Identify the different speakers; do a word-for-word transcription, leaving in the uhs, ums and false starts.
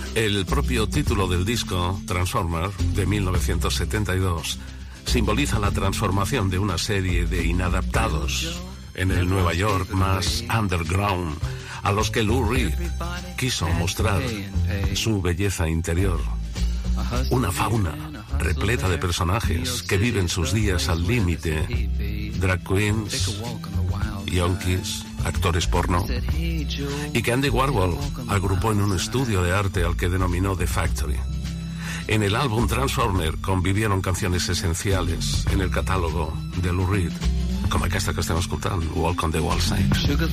Speaker 1: El propio título del disco, Transformer, de mil novecientos setenta y dos, simboliza la transformación de una serie de inadaptados en el Nueva York más underground, a los que Lou Reed quiso mostrar su belleza interior. Una fauna repleta de personajes que viven sus días al límite, drag queens, yonkis, actores porno, y que Andy Warhol agrupó en un estudio de arte al que denominó The Factory. En el álbum Transformer convivieron canciones esenciales en el catálogo de Lou Reed, com aquesta que estem escoltant, Walk on the Wall Side.